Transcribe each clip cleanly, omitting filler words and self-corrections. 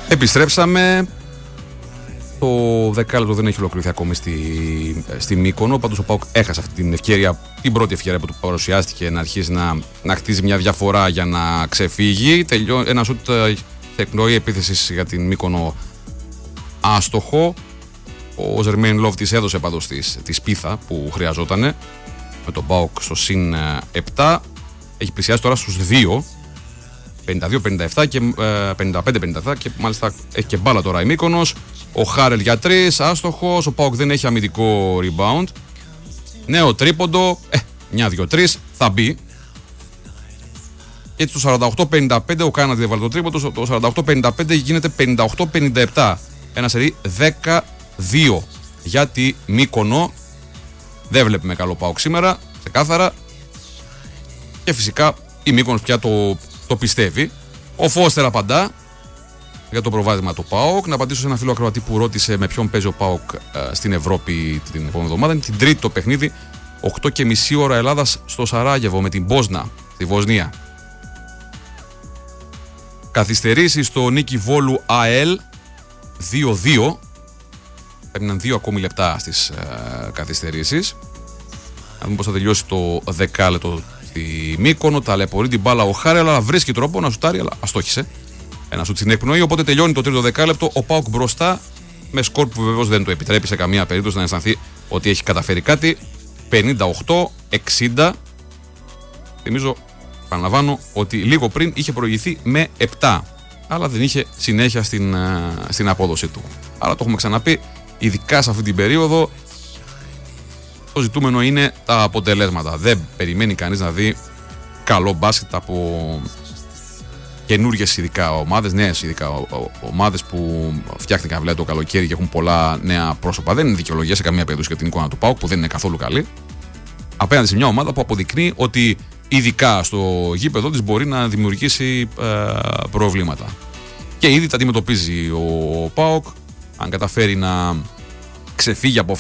Επιστρέψαμε. Το δεκάλεπτο δεν έχει ολοκληρωθεί ακόμη στη Μύκονο. Πάντως ο ΠΑΟΚ έχασε αυτή την ευκαιρία, την πρώτη ευκαιρία που του παρουσιάστηκε, να αρχίσει να χτίζει μια διαφορά για να ξεφύγει. Ένα σουτ εκπνοή επίθεσης για την Μύκονο άστοχο. Ο Ζερμέιν Λόβ της έδωσε πάντως τη σπίθα που χρειαζότανε με τον ΠΑΟΚ στο συν 7. Έχει πλησιάσει τώρα στους 2. 52-57 και 55-57 και μάλιστα έχει και μπάλα τώρα η Μύκονος. Ο Χάρελ για 3, άστοχος. Ο ΠΑΟΚ δεν έχει αμυντικό rebound. Νέο τρίποντο, 1-2-3 θα μπει. Και έτσι το 48-55 ο Κάναντι έβαλε το τρίποντο. Το 48-55 γίνεται 58-57. Ένα σερί 12 για τη Μύκονο. Δεν βλέπουμε καλό ΠΑΟΚ σήμερα, ξεκάθαρα. Και φυσικά η Μύκονος πια το πιστεύει. Ο Φώστερ απαντά για το προβάδισμα του ΠΑΟΚ. Να απαντήσω σε ένα φίλο ακροατή που ρώτησε με ποιον παίζει ο ΠΑΟΚ στην Ευρώπη την επόμενη εβδομάδα. Είναι την τρίτη το παιχνίδι, 8:30 ώρα Ελλάδας στο Σαράγεβο με την Μπόσνα, τη Βοσνία. Καθυστερήσεις στο νίκη Βόλου ΑΕΛ 2-2. Έμειναν 2 ακόμη λεπτά στις καθυστερήσεις. Να δούμε πώς θα τελειώσει το δεκάλεπτο στη Μύκονο. Ταλαιπωρεί την μπάλα ο Χάρελ, αλλά βρίσκει τρόπο να σουτάρει, αλλά αστόχησε. Ένα σουτ στην εκπνοή, οπότε τελειώνει το τρίτο δεκάλεπτο. Ο ΠΑΟΚ μπροστά με σκορ που βεβαίως δεν το επιτρέπει σε καμία περίπτωση να αισθανθεί ότι έχει καταφέρει κάτι. 58-60. Θυμίζω, επαναλαμβάνω, ότι λίγο πριν είχε προηγηθεί με 7, αλλά δεν είχε συνέχεια στην απόδοση του. Άρα το έχουμε ξαναπεί, ειδικά σε αυτή την περίοδο, το ζητούμενο είναι τα αποτελέσματα. Δεν περιμένει κανείς να δει καλό μπάσκετ από καινούργιες ειδικά ομάδες, νέες ειδικά ομάδες που φτιάχτηκαν δηλαδή το καλοκαίρι και έχουν πολλά νέα πρόσωπα. Δεν είναι δικαιολογία σε καμία περίπτωση για την εικόνα του ΠΑΟΚ που δεν είναι καθόλου καλή. Απέναντι σε μια ομάδα που αποδεικνύει ότι ειδικά στο γήπεδο της μπορεί να δημιουργήσει προβλήματα. Και ήδη τα αντιμετωπίζει ο ΠΑΟΚ. Αν καταφέρει να ξεφύγει από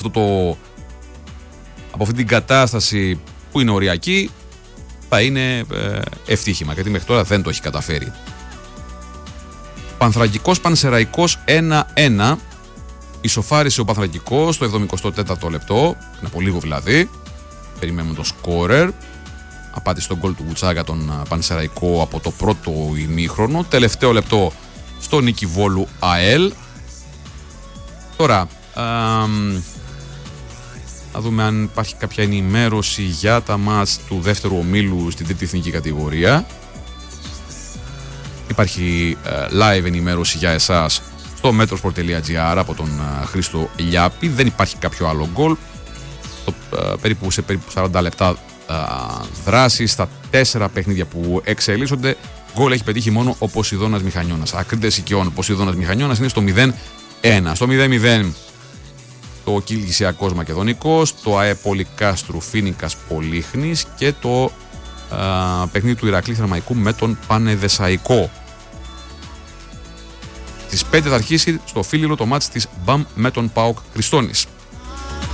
αυτή την κατάσταση που είναι οριακή, θα είναι ευτύχημα, γιατί μέχρι τώρα δεν το έχει καταφέρει. Πανθρακικός Πανσεραϊκός 1-1. Ισοφάρισε ο Πανθρακικός στο 74ο λεπτό, είναι από λίγο δηλαδή. Περιμένουμε το σκόρερ. Απάντησε τον γκολ του Βουτσάγκα τον Πανσεραϊκό από το πρώτο ημίχρονο. Τελευταίο λεπτό στο νίκη Βόλου ΑΕΛ. Τώρα να δούμε αν υπάρχει κάποια ενημέρωση για τα μάτς του δεύτερου ομίλου στην τρίτη εθνική κατηγορία. Υπάρχει live ενημέρωση για εσάς στο metrosport.gr από τον Χρήστο Λιάπη. Δεν υπάρχει κάποιο άλλο γκολ. Σε περίπου 40 λεπτά δράση στα 4 παιχνίδια που εξελίσσονται, γκολ έχει πετύχει μόνο ο Ποσειδώνας Μηχανιώνας. Ακρίτες οικειών, ο Ποσειδώνας Μηχανιώνας είναι στο 0-1. Στο 0-0 το Κιλκυσιακός Μακεδονικός, το ΑΕ Πολυκάστρου Φίνικας Πολύχνης και το παιχνίδι του Ηρακλή Θερμαϊκού με τον Πανεδεσσαϊκό. Στις 5 θα αρχίσει στο Φίλιλλο το μάτς της ΜΠΑΜ με τον ΠΑΟΚ Χριστώνης.